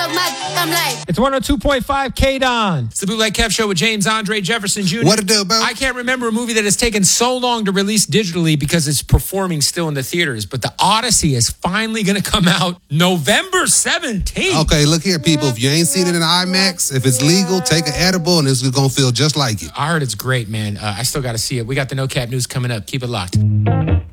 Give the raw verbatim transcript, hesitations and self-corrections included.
suck my d- I'm like. It's one oh two point five K-Don. It's the Bootleg Kev Show with James Andre Jefferson Junior What it do, bro? I can't remember a movie that has taken so long to release digitally because it's performing still in the theaters, but The Odyssey is finally going to come out November seventeenth. Okay, look here, people. If you ain't seen it in IMAX, if it's legal, take an edible and it's going to feel just like it. I heard it's great, man. Uh, I still got to see it. We got the No Cap News coming up. Keep it locked.